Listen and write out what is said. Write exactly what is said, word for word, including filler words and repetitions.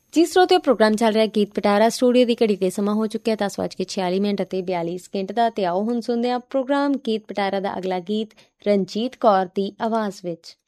ਜੀ ਸਰੋਤਿਓ, ਪ੍ਰੋਗਰਾਮ ਚੱਲ ਰਿਹਾ ਗੀਤ ਪਿਟਾਰਾ। ਸਟੂਡੀਓ ਦੀ ਘੜੀ 'ਤੇ ਸਮਾਂ ਹੋ ਚੁੱਕਿਆ ਦਸ ਵੱਜ ਕੇ ਛਿਆਲੀ ਮਿੰਟ ਅਤੇ ਬਿਆਲੀ ਸਕਿੰਟ ਦਾ। ਅਤੇ ਆਓ ਹੁਣ ਸੁਣਦੇ ਹਾਂ ਪ੍ਰੋਗਰਾਮ ਗੀਤ ਪਿਟਾਰਾ ਦਾ ਅਗਲਾ ਗੀਤ ਰਣਜੀਤ ਕੌਰ ਦੀ ਆਵਾਜ਼ ਵਿੱਚ।